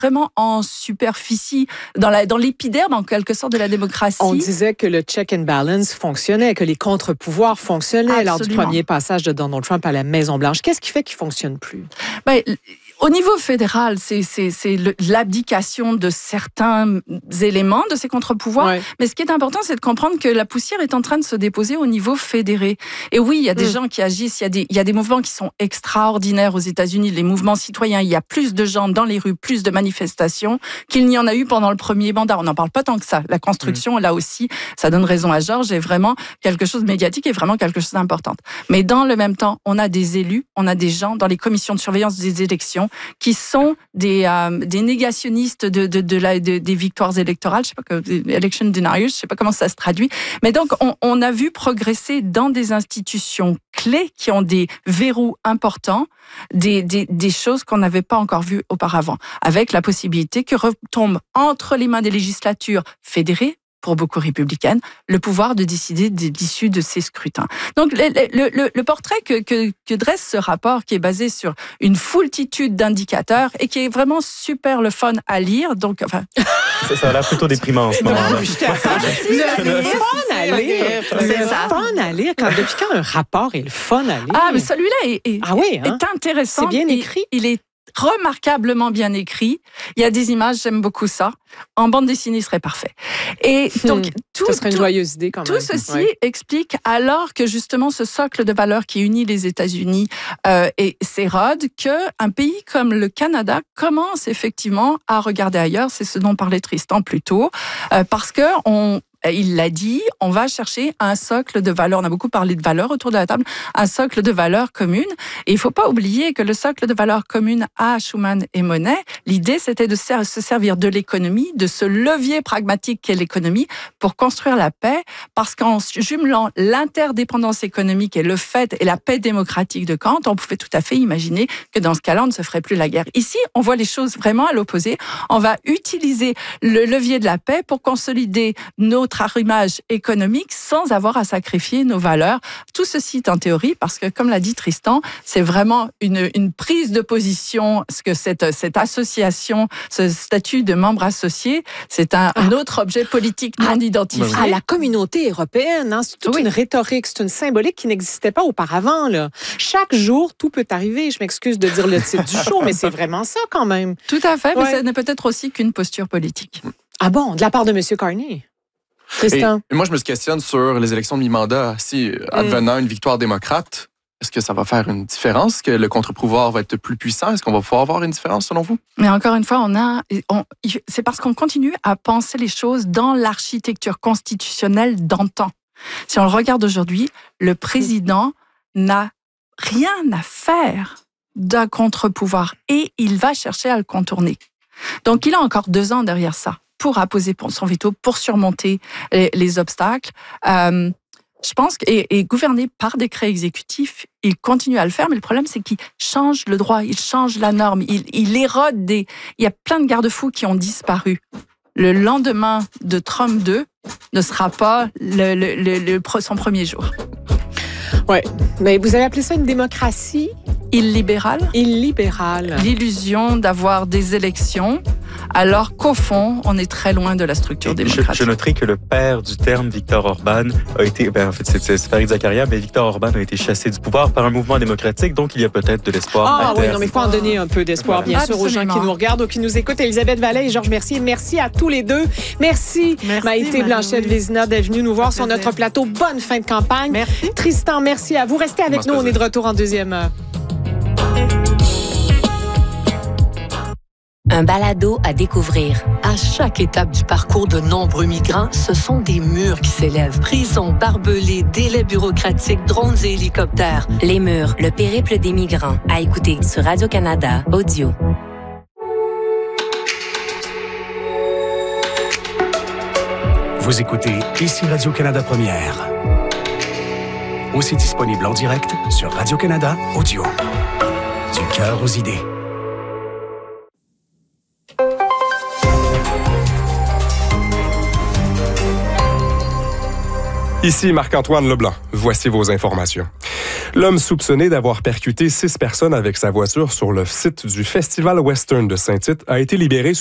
vraiment en superficie, dans l'épiderme, en quelque sorte, de la démocratie. On disait que le check and balance fonctionnait, que les contre-pouvoirs fonctionnaient lors du premier passage de Donald Trump à la Maison-Blanche. Qu'est-ce qui fait qu'il ne fonctionne plus? Au niveau fédéral, c'est l'abdication de certains éléments de ces contre-pouvoirs. Ouais. Mais ce qui est important, c'est de comprendre que la poussière est en train de se déposer au niveau fédéré. Et oui, il y a des gens qui agissent, il y a des mouvements qui sont extraordinaires aux États-Unis, les mouvements citoyens. Il y a plus de gens dans les rues, plus de manifestations qu'il n'y en a eu pendant le premier mandat. On n'en parle pas tant que ça. La construction, là aussi, ça donne raison à Georges, est vraiment quelque chose de médiatique et vraiment quelque chose d'important. Mais dans le même temps, on a des élus, on a des gens dans les commissions de surveillance des élections qui sont des négationnistes des victoires électorales, je sais pas, election deniers, je sais pas comment ça se traduit. Mais donc, on a vu progresser dans des institutions clés qui ont des verrous importants, des choses qu'on n'avait pas encore vues auparavant, avec la possibilité que retombe entre les mains des législatures fédérées, pour beaucoup républicaines, le pouvoir de décider de l'issue de ces scrutins. Donc, le portrait que dresse ce rapport, qui est basé sur une foultitude d'indicateurs et qui est vraiment super le fun à lire, donc, enfin... Ça a l'air plutôt déprimant en ce moment. C'est fun à lire. Depuis quand un rapport est le fun à lire? Ah, mais celui-là est intéressant. C'est bien écrit. Il est remarquablement bien écrit. Il y a des images, j'aime beaucoup ça. En bande dessinée, il serait parfait. Et donc, ce serait une joyeuse idée quand même. Tout ceci explique, alors que justement ce socle de valeurs qui unit les États-Unis s'érode, qu'un pays comme le Canada commence effectivement à regarder ailleurs. C'est ce dont parlait Tristan plus tôt, parce que il l'a dit, on va chercher un socle de valeurs. On a beaucoup parlé de valeurs autour de la table, un socle de valeurs communes. Et il ne faut pas oublier que le socle de valeurs communes à Schuman et Monnet, l'idée, c'était de se servir de l'économie, de ce levier pragmatique qu'est l'économie, pour construire la paix, parce qu'en jumelant l'interdépendance économique et le fait et la paix démocratique de Kant, on pouvait tout à fait imaginer que dans ce cas-là, on ne se ferait plus la guerre. Ici, on voit les choses vraiment à l'opposé. On va utiliser le levier de la paix pour consolider notre arrimage économique sans avoir à sacrifier nos valeurs. Tout ceci est en théorie parce que, comme l'a dit Tristan, c'est vraiment une prise de position, parce que cette association, ce statut de membre associé, c'est un autre objet politique non identifié. À la communauté européenne, c'est toute une rhétorique, c'est une symbolique qui n'existait pas auparavant. Là. Chaque jour, tout peut arriver. Je m'excuse de dire le titre du show, mais c'est vraiment ça quand même. Tout à fait, mais ça n'est peut-être aussi qu'une posture politique. Ah bon, de la part de M. Carney? Et moi, je me questionne sur les élections de mi-mandat. Si, advenant une victoire démocrate, est-ce que ça va faire une différence? Est-ce que le contre-pouvoir va être plus puissant? Est-ce qu'on va pouvoir avoir une différence, selon vous? Mais encore une fois, c'est parce qu'on continue à penser les choses dans l'architecture constitutionnelle d'antan. Si on le regarde aujourd'hui, le président n'a rien à faire d'un contre-pouvoir et il va chercher à le contourner. Donc, il a encore 2 ans derrière ça pour apposer son veto, pour surmonter les obstacles. Je pense et gouverné par décret exécutif, il continue à le faire, mais le problème, c'est qu'il change le droit, il change la norme, il érode il y a plein de garde-fous qui ont disparu. Le lendemain de Trump 2 ne sera pas son premier jour. Oui, mais vous avez appelé ça une démocratie? Illibérale. L'illusion d'avoir des élections, alors qu'au fond, on est très loin de la structure démocratique. Je noterai que le père du terme, Viktor Orban, a été, en fait, c'est Farid Zakaria, mais Viktor Orban a été chassé du pouvoir par un mouvement démocratique, donc il y a peut-être de l'espoir. Oui, non, mais il faut en donner un peu d'espoir, bien sûr, aux gens qui nous regardent ou qui nous écoutent. Elisabeth Vallée et Georges Mercier, merci à tous les deux. Merci Maïté Blanchette-Vézina d'être venue nous voir sur notre plateau. Bonne fin de campagne. Merci. Tristan, merci à vous. Restez avec nous, on est de retour en deuxième heure. Un balado à découvrir. À chaque étape du parcours de nombreux migrants, ce sont des murs qui s'élèvent. Prisons, barbelés, délais bureaucratiques, drones et hélicoptères. Les murs, le périple des migrants. À écouter sur Radio-Canada Audio. Vous écoutez ici Radio-Canada Première. Aussi disponible en direct sur Radio-Canada Audio. Du cœur aux idées. Ici Marc-Antoine Leblanc. Voici vos informations. L'homme soupçonné d'avoir percuté 6 personnes avec sa voiture sur le site du Festival Western de Saint-Tite a été libéré